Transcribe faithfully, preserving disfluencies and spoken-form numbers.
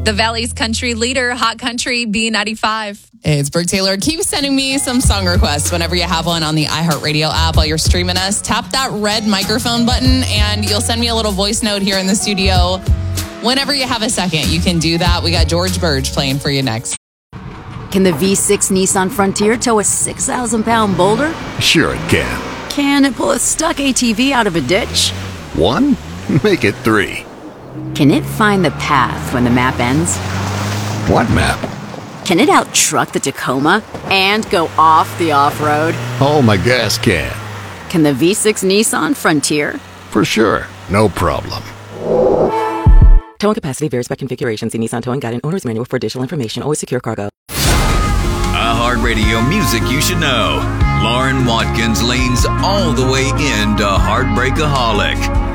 The Valley's country leader, Hot Country B ninety-five. Hey, it's Brooke Taylor. Keep sending me some song requests whenever you have one on the iHeartRadio app while you're streaming us. Tap that red microphone button and you'll send me a little voice note here in the studio. Whenever you have a second, you can do that. We got George Burge playing for you next. Can the V six Nissan Frontier tow a six thousand pound boulder? Sure it can. Can it pull a stuck A T V out of a ditch? One? Make it three. Can it find the path when the map ends? What map? Can it out-truck the Tacoma and go off the off-road? Oh, my gas can. Can the V six Nissan Frontier? For sure. No problem. Towing capacity varies by configuration. See Nissan Towing Guide and Owner's Manual for additional information. Always secure cargo. iHeartRadio music you should know. Lauren Watkins leans all the way into Heartbreakaholic.